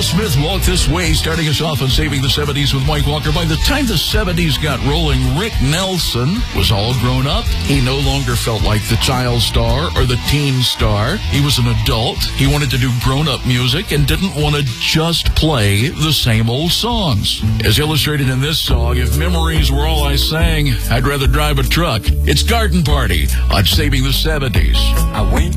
Smith walked this way, starting us off on Saving the 70s with Mike Walker. By the time the 70s got rolling, Rick Nelson was all grown up. He no longer felt like the child star or the teen star. He was an adult. He wanted to do grown-up music and didn't want to just play the same old songs. As illustrated in this song, if memories were all I sang, I'd rather drive a truck. It's Garden Party on Saving the 70s. I went